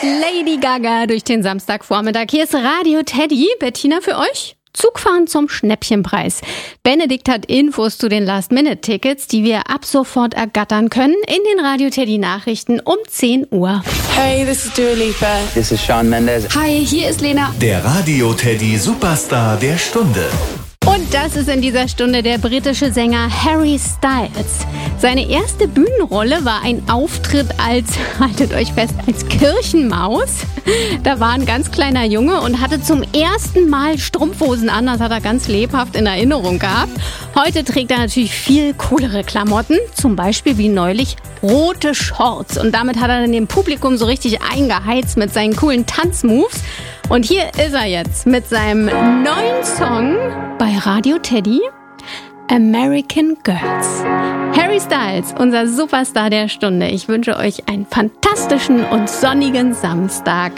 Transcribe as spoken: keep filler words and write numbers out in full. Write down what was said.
Lady Gaga durch den Samstagvormittag. Hier ist Radio Teddy. Bettina für euch. Zugfahren zum Schnäppchenpreis. Benedikt hat Infos zu den Last-Minute-Tickets, die wir ab sofort ergattern können, in den Radio Teddy Nachrichten um zehn Uhr. Hey, this is Dua Lipa. This is Shawn Mendes. Hi, hier ist Lena. Der Radio Teddy Superstar der Stunde. Und das ist in dieser Stunde der britische Sänger Harry Styles. Seine erste Bühnenrolle war ein Auftritt als, haltet euch fest, als Kirchenmaus. Da war ein ganz kleiner Junge und hatte zum ersten Mal Strumpfhosen an. Das hat er ganz lebhaft in Erinnerung gehabt. Heute trägt er natürlich viel coolere Klamotten, zum Beispiel wie neulich rote Shorts. Und damit hat er dann dem Publikum so richtig eingeheizt mit seinen coolen Tanzmoves. Und hier ist er jetzt mit seinem neuen Song bei Radio Teddy, American Girls. Harry Styles, unser Superstar der Stunde. Ich wünsche euch einen fantastischen und sonnigen Samstag.